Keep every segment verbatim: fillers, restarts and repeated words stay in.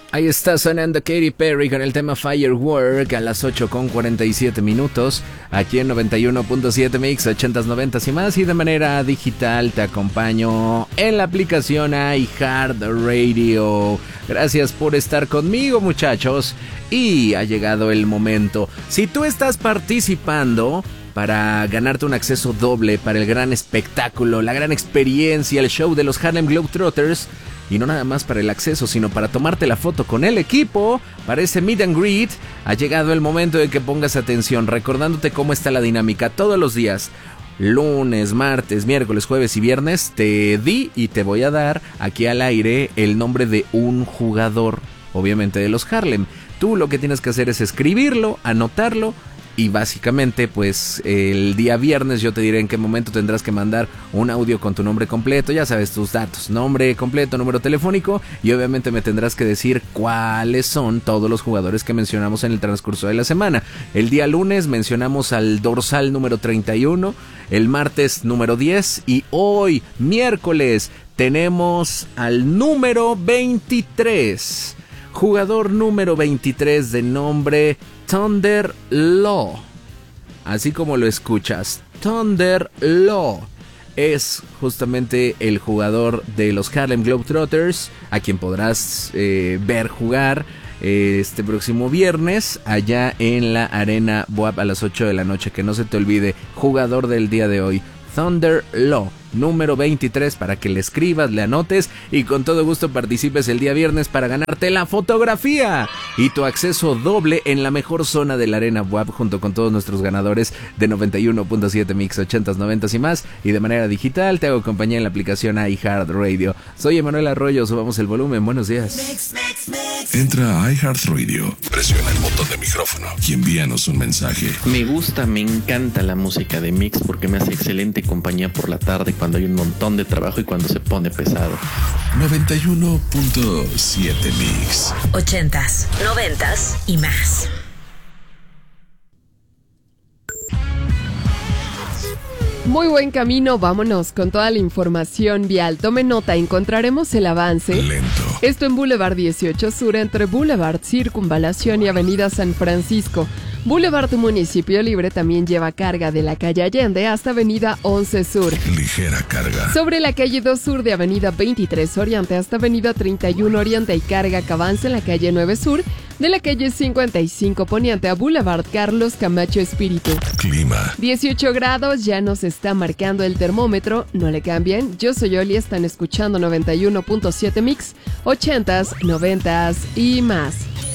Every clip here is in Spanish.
Ahí está sonando Katy Perry con el tema Firework a las ocho con cuarenta y siete minutos, aquí en noventa y uno punto siete Mix, ochentas, noventas y más, y de manera digital te acompaño en la aplicación iHeartRadio. Gracias por estar conmigo, muchachos, y ha llegado el momento. Si tú estás participando para ganarte un acceso doble para el gran espectáculo, la gran experiencia, el show de los Harlem Globetrotters, y no nada más para el acceso, sino para tomarte la foto con el equipo, para ese meet and greet, ha llegado el momento de que pongas atención, recordándote cómo está la dinámica todos los días. Lunes, martes, miércoles, jueves y viernes te di y te voy a dar aquí al aire el nombre de un jugador, obviamente de los Harlem. Tú lo que tienes que hacer es escribirlo, anotarlo, y básicamente pues el día viernes yo te diré en qué momento tendrás que mandar un audio con tu nombre completo, ya sabes, tus datos, nombre completo, número telefónico, y obviamente me tendrás que decir cuáles son todos los jugadores que mencionamos en el transcurso de la semana. El día lunes mencionamos al dorsal número treinta y uno, el martes número diez, y hoy miércoles tenemos al número veintitrés. Jugador número veintitrés de nombre Thunder Law. Así como lo escuchas, Thunder Law es justamente el jugador de los Harlem Globetrotters, a quien podrás eh, ver jugar eh, este próximo viernes allá en la Arena B U A P a las ocho de la noche. Que no se te olvide, jugador del día de hoy, Thunder Law, número veintitrés, para que le escribas, le anotes y con todo gusto participes el día viernes para ganarte la fotografía y tu acceso doble en la mejor zona de la Arena B U A P junto con todos nuestros ganadores de noventa y uno punto siete Mix, ochentas, noventas y más, y de manera digital te hago compañía en la aplicación iHeartRadio. Soy Emanuel Arroyo, subamos el volumen, buenos días. Mix, mix, mix. Entra a iHeartRadio, presiona el botón de micrófono y envíanos un mensaje. Me gusta, me encanta la música de Mix porque me hace excelente compañía por la tarde cuando hay un montón de trabajo y cuando se pone pesado. noventa y uno punto siete Mix. Ochentas, noventas y más. Muy buen camino, vámonos con toda la información vial. Tome nota, encontraremos el avance. Lento. Esto en Boulevard dieciocho Sur, entre Boulevard Circunvalación y Avenida San Francisco. Boulevard Municipio Libre también lleva carga de la calle Allende hasta Avenida once Sur. Ligera carga. Sobre la calle dos Sur de Avenida veintitrés Oriente hasta Avenida treinta y uno Oriente hay carga que avanza en la calle nueve Sur, de la calle cincuenta y cinco Poniente a Boulevard Carlos Camacho Espíritu. Clima. dieciocho grados, ya nos está marcando el termómetro, no le cambien. Yo soy Oli, están escuchando noventa y uno punto siete Mix, ochentas, noventas y más.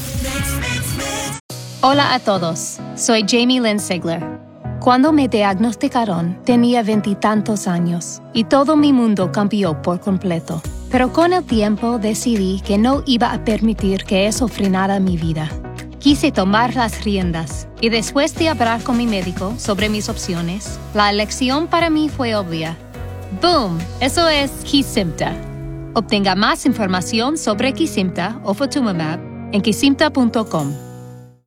Hola a todos, soy Jamie Lynn Sigler. Cuando me diagnosticaron, tenía veintitantos años y todo mi mundo cambió por completo. Pero con el tiempo decidí que no iba a permitir que eso frenara mi vida. Quise tomar las riendas y después de hablar con mi médico sobre mis opciones, la elección para mí fue obvia. ¡Boom! Eso es Kesimpta. Obtenga más información sobre Kesimpta o Ofatumumab en kesimpta punto com.